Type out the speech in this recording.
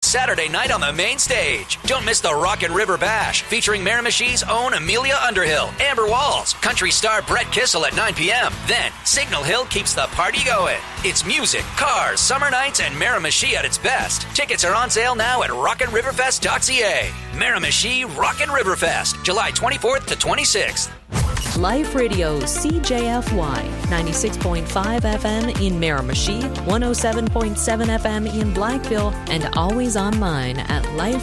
Saturday night on the main stage. Don't miss the Rockin' River Bash, featuring Miramichi's own Amelia Underhill, Amber Walls, country star Brett Kissel at 9 p.m. Then, Signal Hill keeps the party going. It's music, cars, summer nights, and Miramichi at its best. Tickets are on sale now at rockinriverfest.ca. Miramichi Rockin' Riverfest, July 24th to 26th. Life Radio CJFY 96.5 FM in Miramichi, 107.7 FM in Blackville, and always online at Life